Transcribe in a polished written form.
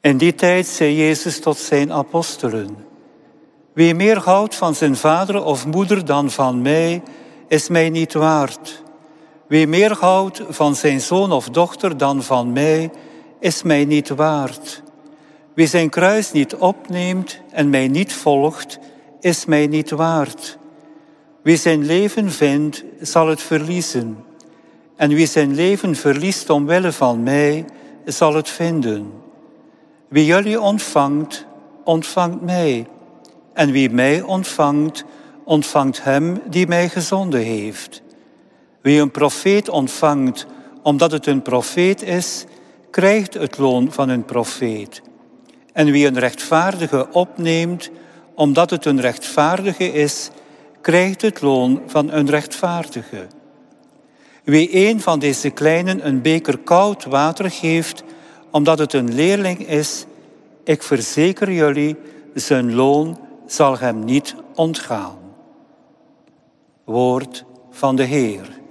In die tijd zei Jezus tot zijn apostelen: wie meer houdt van zijn vader of moeder dan van mij, is mij niet waard. Wie meer houdt van zijn zoon of dochter dan van mij, is mij niet waard. Wie zijn kruis niet opneemt en mij niet volgt, is mij niet waard. Wie zijn leven vindt, zal het verliezen. En wie zijn leven verliest omwille van mij, zal het vinden. Wie jullie ontvangt, ontvangt mij. En wie mij ontvangt, ontvangt hem die mij gezonden heeft. Wie een profeet ontvangt, omdat het een profeet is, krijgt het loon van een profeet. En wie een rechtvaardige opneemt, omdat het een rechtvaardige is, krijgt het loon van een rechtvaardige. Wie een van deze kleinen een beker koud water geeft, omdat het een leerling is, ik verzeker jullie, zijn loon zal hem niet ontgaan. Woord van de Heer.